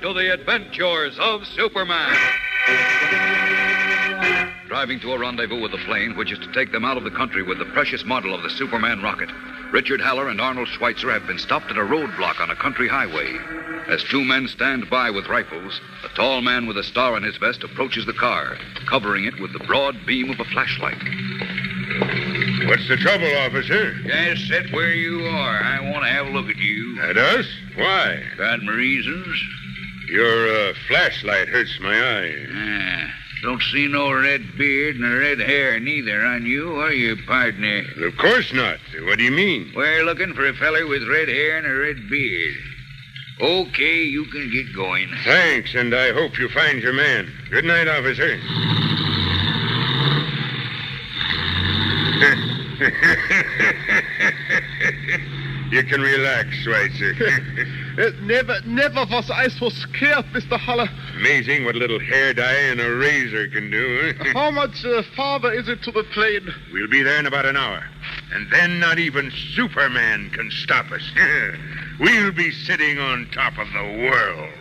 to the adventures of Superman. Driving to a rendezvous with the plane, which is to take them out of the country with the precious model of the Superman rocket, Richard Haller and Arnold Schweitzer have been stopped at a roadblock on a country highway. As two men stand by with rifles, a tall man with a star on his vest approaches the car, covering it with the broad beam of a flashlight. What's the trouble, officer? Just sit where you are. I want to have a look at you. At us? Why? Got my reasons? Your flashlight hurts my eye. Don't see no red beard and red hair neither on you or your partner. Of course not. What do you mean? We're looking for a feller with red hair and a red beard. Okay, you can get going. Thanks, and I hope you find your man. Good night, officer. You can relax, Schweitzer. Never was I so scared, Mr. Haller. Amazing what a little hair dye and a razor can do, huh? How much farther is it to the plane? We'll be there in about an hour. And then not even Superman can stop us. We'll be sitting on top of the world.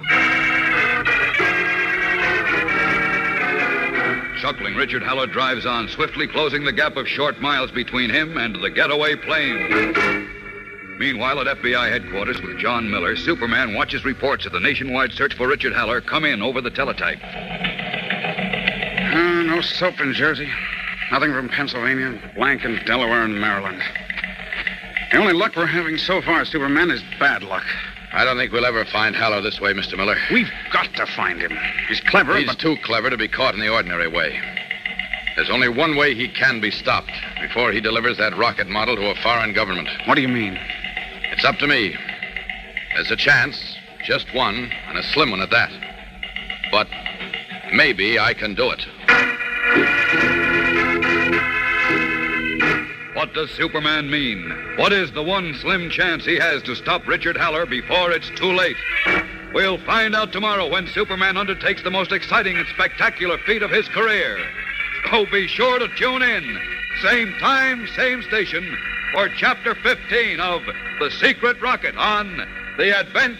Chuckling, Richard Haller drives on, swiftly closing the gap of short miles between him and the getaway plane. Meanwhile, at FBI headquarters with John Miller, Superman watches reports of the nationwide search for Richard Haller come in over the teletype. No soap in Jersey. Nothing from Pennsylvania. Blank in Delaware and Maryland. The only luck we're having so far, Superman, is bad luck. I don't think we'll ever find Haller this way, Mr. Miller. We've got to find him. He's clever, He's too clever to be caught in the ordinary way. There's only one way he can be stopped before he delivers that rocket model to a foreign government. What do you mean? It's up to me. There's a chance, just one, and a slim one at that. But maybe I can do it. What does Superman mean? What is the one slim chance he has to stop Richard Haller before it's too late? We'll find out tomorrow when Superman undertakes the most exciting and spectacular feat of his career. So be sure to tune in. Same time, same station, for Chapter 15 of The Secret Rocket on The Adventures